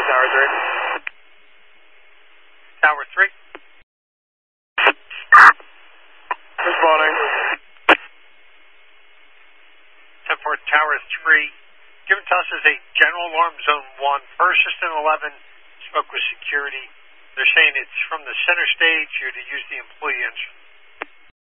Tower 3. Tower 3. Responding. 10-4 Tower 3. Given to us as a general alarm zone 1. First Assistant 11 spoke with security. They're saying it's from the center stage. You're to use the employee entrance.